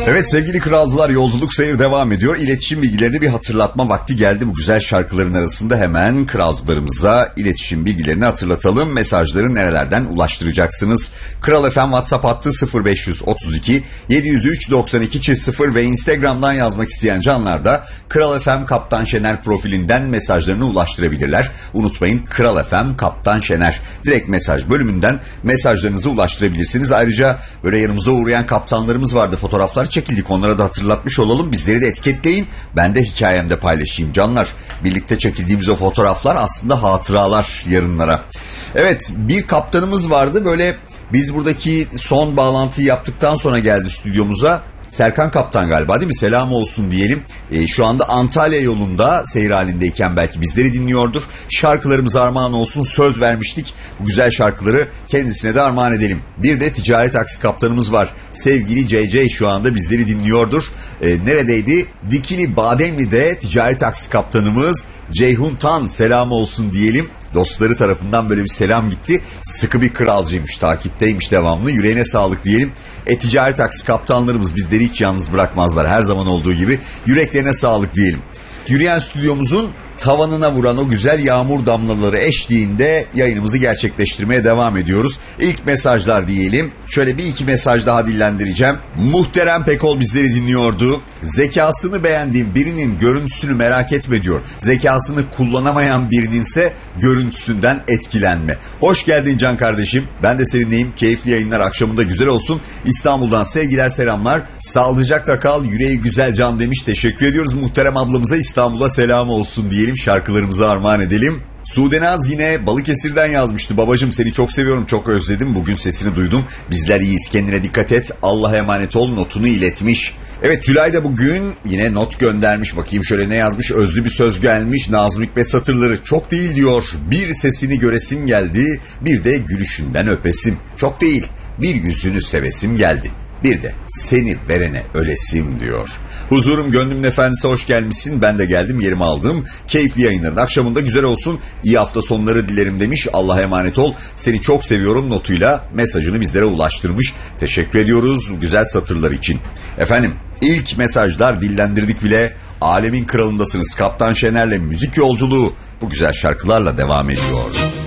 Evet sevgili kralcılar, yolculuk seyir devam ediyor. İletişim bilgilerini bir hatırlatma vakti geldi. Bu güzel şarkıların arasında hemen kralcılarımıza iletişim bilgilerini hatırlatalım. Mesajları nerelerden ulaştıracaksınız? Kral FM WhatsApp hattı 0532 703 92 0 ve Instagram'dan yazmak isteyen canlar da Kral FM Kaptan Şener profilinden mesajlarını ulaştırabilirler. Unutmayın, Kral FM Kaptan Şener. Direkt mesaj bölümünden mesajlarınızı ulaştırabilirsiniz. Ayrıca böyle yanımıza uğrayan kaptanlarımız vardı. Fotoğraflar çekildik, onlara da hatırlatmış olalım. Bizleri de etiketleyin, ben de hikayemde paylaşayım canlar. Birlikte çekildiğimiz o fotoğraflar aslında hatıralar yarınlara. Evet, bir kaptanımız vardı, böyle biz buradaki son bağlantıyı yaptıktan sonra geldi stüdyomuza. Serkan Kaptan galiba, değil mi? Selam olsun diyelim. Şu anda Antalya yolunda seyir halindeyken belki bizleri dinliyordur. Şarkılarımız armağan olsun, söz vermiştik. Bu güzel şarkıları kendisine de armağan edelim. Bir de ticaret taksi kaptanımız var. Sevgili CC şu anda bizleri dinliyordur. Neredeydi? Dikili Bademli'de ticaret taksi kaptanımız Ceyhun Tan, selam olsun diyelim. Dostları tarafından böyle bir selam gitti. Sıkı bir kralcıymış, takipteymiş devamlı. Yüreğine sağlık diyelim. Ticaret taksi kaptanlarımız bizleri hiç yalnız bırakmazlar. Her zaman olduğu gibi yüreklerine sağlık diyelim. Yürüyen stüdyomuzun tavanına vuran o güzel yağmur damlaları eşliğinde yayınımızı gerçekleştirmeye devam ediyoruz. İlk mesajlar diyelim. Şöyle bir iki mesaj daha dillendireceğim. Muhterem Pekol bizleri dinliyordu. Zekasını beğendiğim birinin görüntüsünü merak etme diyor. Zekasını kullanamayan birininse görüntüsünden etkilenme. Hoş geldin can kardeşim. Ben de seninleyim. Keyifli yayınlar, akşamında güzel olsun. İstanbul'dan sevgiler, selamlar. Sağlıcakla kal, yüreği güzel can demiş. Teşekkür ediyoruz muhterem ablamıza. İstanbul'a selam olsun diyelim. Şarkılarımızı armağan edelim. Sudenaz yine Balıkesir'den yazmıştı. Babacım seni çok seviyorum, çok özledim. Bugün sesini duydum. Bizler iyiyiz, kendine dikkat et. Allah'a emanet ol notunu iletmiş. Evet, Tülay da bugün yine not göndermiş. Bakayım şöyle ne yazmış. Özlü bir söz gelmiş. Nazım Hikmet satırları. Çok değil diyor. Bir sesini göresim geldi. Bir de gülüşünden öpesim. Çok değil. Bir yüzünü sevesim geldi. Bir de seni verene ölesim diyor. Huzurum gönlümün efendisi, hoş gelmişsin. Ben de geldim, yerimi aldım. Keyifli yayınların akşamında güzel olsun. İyi hafta sonları dilerim demiş. Allah'a emanet ol. Seni çok seviyorum notuyla mesajını bizlere ulaştırmış. Teşekkür ediyoruz güzel satırlar için. Efendim, ilk mesajlar dillendirdik bile. Alemin kralındasınız. Kaptan Şener'le müzik yolculuğu bu güzel şarkılarla devam ediyor.